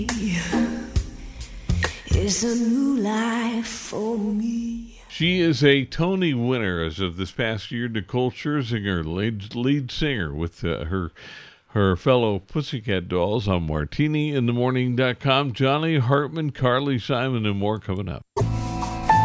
It's a new life for me. She is a Tony winner as of this past year. Nicole Scherzinger, lead singer with her fellow Pussycat Dolls on MartiniInTheMorning.com. Johnny Hartman, Carly Simon, and more coming up.